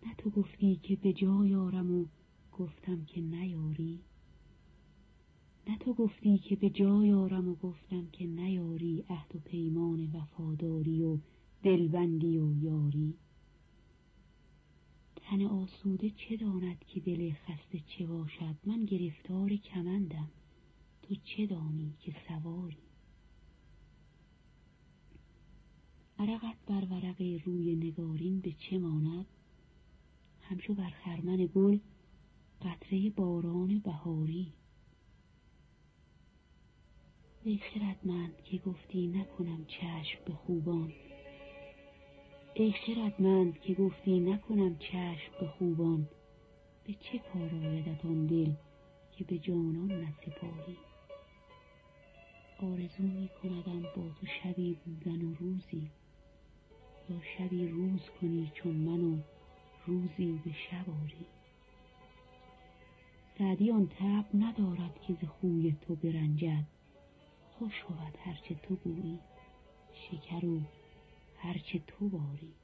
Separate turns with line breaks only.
نه تو گفتی که به جای آرم و گفتم که نیاری. نه تو گفتی که به جای آرم و گفتم که نیاری. عهد و پیمان وفاداری و دلبندی و یاری. تن آسوده چه داند که دل خسته چه باشد؟ من گرفتار کمندم، تو چه دانی که سواری. عرقت بر ورق روی نگارین به چه ماند؟ همچو بر خرمن گل قطره باران بهاری. ای خردمند که گفتی نکنم چشم به خوبان. ای خردمند که گفتی نکنم چشم به خوبان. به چه کار آیدت آن دل که به جانان نسپاری. آرزو می کندم با تو شبی بودن و روزی، یا شبی روز کنی چون من و روزی به شب آری. سعدی آن طبع ندارد که ز خوی تو برنجد. خوش بود هرچه تو گویی، شکر و هرچه تو باری.